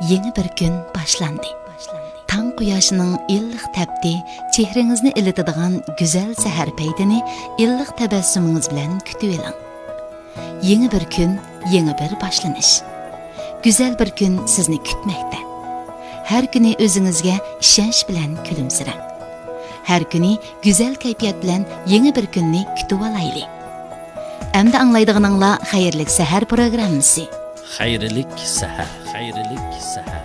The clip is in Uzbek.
Yeni bir gün başlandı. Tang quyoshning illiq tapdi chehringizni ilitadigan go'zal sahar paytini illiq tabassumingiz bilan kutib oling. Yeni bir kun, yeni bir boshlanish. Güzel bir gün sizni kutmoqda. Har kuni o'zingizga ishonch bilan kulimsirang. Har kuni güzel kayfiyat bilan yeni bir kunni kutib olaylik. Endi anglaydiganinglar xayrlik sahar programmasi. Xayrlik sahar.